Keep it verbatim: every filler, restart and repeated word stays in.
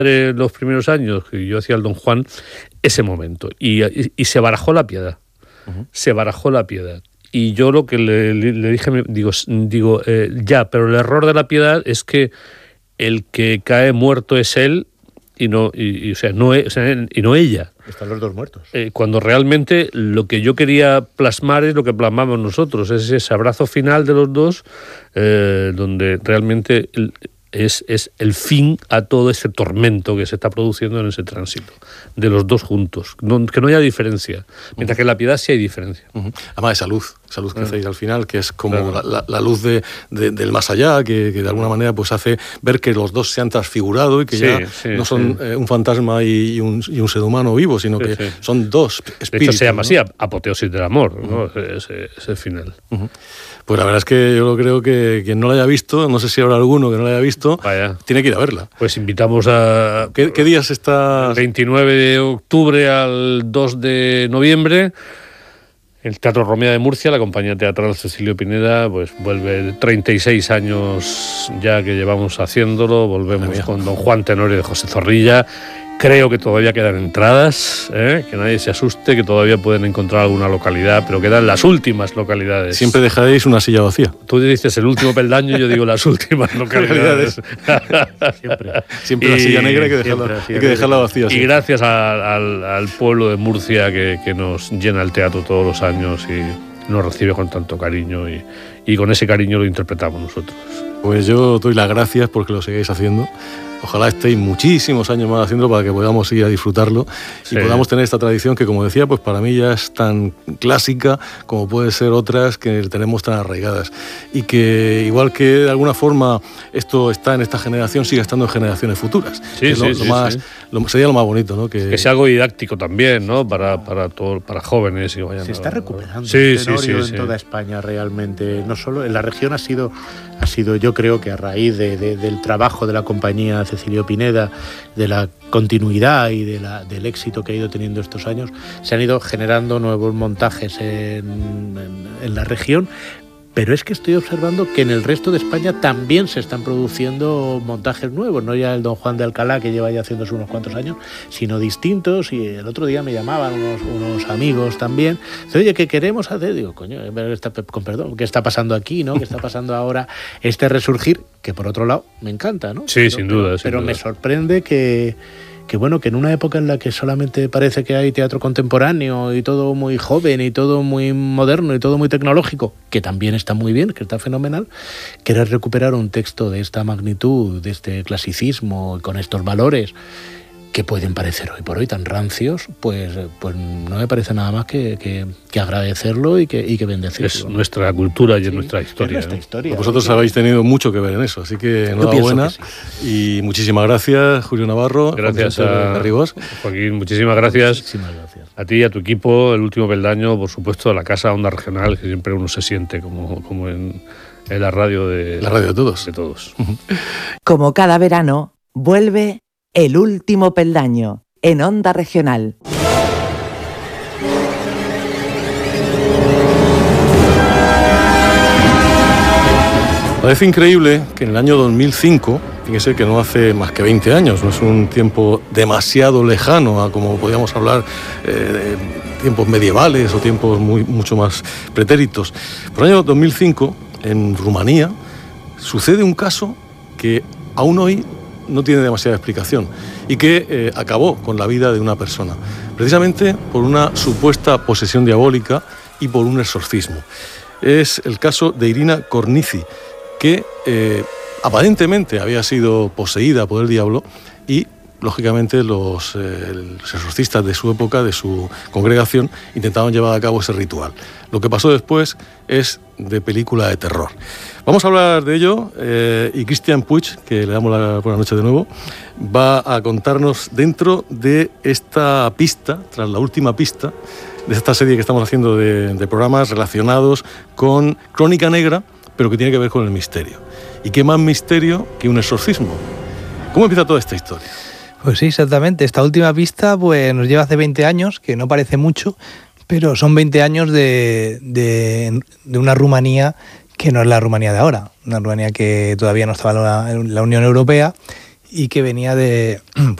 los primeros años que yo hacía el Don Juan, ese momento. Y, y, y se barajó la piedad. Uh-huh. Se barajó la piedad. Y yo lo que le, le, le dije, digo, digo eh, ya, pero el error de la piedad es que el que cae muerto es él y no, y, y, o sea, no, o sea, y no ella. Están los dos muertos. Eh, cuando realmente lo que yo quería plasmar es lo que plasmamos nosotros, es ese abrazo final de los dos, eh, donde realmente el, Es, es el fin a todo ese tormento que se está produciendo en ese tránsito, de los dos juntos, no, que no haya diferencia, mientras uh-huh. que en la piedad sí hay diferencia. Uh-huh. Además esa luz, esa luz que uh-huh. hacéis al final, que es como claro. la, la, la luz de, de, del más allá, que, que de alguna manera pues hace ver que los dos se han transfigurado y que sí, ya sí, no son sí. eh, un fantasma y, y, un, y un ser humano vivo, sino sí, que sí. son dos espíritus. De hecho se llama ¿no? así, apoteosis del amor, uh-huh. ¿no? ese, ese final. Uh-huh. Pues la verdad es que yo creo que quien no la haya visto, no sé si habrá alguno que no la haya visto, Vaya. tiene que ir a verla. Pues invitamos a... ¿Qué, qué días está? El veintinueve de octubre al dos de noviembre, el Teatro Romea de Murcia, la compañía teatral Cecilio Pineda, pues vuelve treinta y seis años ya que llevamos haciéndolo, volvemos con Don Juan Tenorio de José Zorrilla. Creo que todavía quedan entradas, ¿eh? Que nadie se asuste, que todavía pueden encontrar alguna localidad, pero quedan las últimas localidades. Siempre dejaréis una silla vacía. Tú dices el último peldaño, yo digo las últimas localidades. siempre siempre y la silla negra hay que dejarla, hay que dejarla vacía. Y sí. gracias a, al, al pueblo de Murcia que, que nos llena el teatro todos los años y nos recibe con tanto cariño y, y con ese cariño lo interpretamos nosotros. Pues yo doy las gracias porque lo sigáis haciendo. Ojalá estéis muchísimos años más haciéndolo para que podamos ir a disfrutarlo sí. y podamos tener esta tradición que, como decía, pues para mí ya es tan clásica como puede ser otras que tenemos tan arraigadas. Y que, igual que de alguna forma esto está en esta generación, siga estando en generaciones futuras. Sí, que sí, lo, lo sí, más, sí. Lo, sería lo más bonito, ¿no? Que, que sea algo didáctico también, ¿no? Para, para, todo, para jóvenes. Y vayan Se está a... recuperando sí, el sí, tenorio sí, en sí. toda España realmente. No solo en la región ha sido, ha sido yo creo que a raíz de, de, del trabajo de la compañía Cecilio Pineda, de la continuidad y de la, del éxito que ha ido teniendo estos años, se han ido generando nuevos montajes en, en, en la región, pero es que estoy observando que en el resto de España también se están produciendo montajes nuevos, no ya el Don Juan de Alcalá que lleva ya haciéndose unos cuantos años, sino distintos. Y el otro día me llamaban unos, unos amigos también, dice, oye, ¿qué queremos hacer? Digo, coño, con perdón, ¿qué está pasando aquí, no? ¿Qué está pasando ahora? Este resurgir, que por otro lado me encanta, ¿no? Sí, pero, sin duda. Pero, sin pero duda. me sorprende que... que bueno, que en una época en la que solamente parece que hay teatro contemporáneo y todo muy joven y todo muy moderno y todo muy tecnológico, que también está muy bien, que está fenomenal, querer recuperar un texto de esta magnitud, de este clasicismo, con estos valores que pueden parecer hoy por hoy tan rancios, pues, pues no me parece nada más que, que, que agradecerlo y que, y que bendecirlo. Es nuestra cultura y sí, es nuestra historia. Es nuestra historia. ¿no? Vosotros sí. habéis tenido mucho que ver en eso, así que enhorabuena. Sí. Y muchísimas gracias, Julio Navarro. Gracias a Garrigós. Joaquín, muchísimas gracias. Muchísimas gracias. A ti y a tu equipo, el último peldaño, por supuesto, a la Casa Onda Regional, que siempre uno se siente como, como en, en la radio de... La radio de todos. De todos. Como cada verano, vuelve El Último Peldaño, en Onda Regional. Parece increíble que en el año dos mil cinco, fíjese que no hace más que veinte años, no es un tiempo demasiado lejano a como podíamos hablar eh, de tiempos medievales o tiempos muy, mucho más pretéritos. Por el año dos mil cinco, en Rumanía, sucede un caso que aún hoy no tiene demasiada explicación y que eh, acabó con la vida de una persona, precisamente por una supuesta posesión diabólica y por un exorcismo. Es el caso de Irina Cornici, que eh, aparentemente había sido poseída por el diablo y, lógicamente, los, eh, los exorcistas de su época, de su congregación, intentaron llevar a cabo ese ritual. Lo que pasó después es de película de terror. Vamos a hablar de ello eh, y Cristian Puig, que le damos la buena noche de nuevo, va a contarnos dentro de esta pista, tras la última pista, de esta serie que estamos haciendo de, de programas relacionados con Crónica Negra, pero que tiene que ver con el misterio. ¿Y qué más misterio que un exorcismo? ¿Cómo empieza toda esta historia? Pues sí, exactamente. Esta última pista pues, nos lleva hace veinte años, que no parece mucho, pero son veinte años de, de, de una Rumanía que no es la Rumanía de ahora, una Rumanía que todavía no estaba en la, en la Unión Europea y que venía de,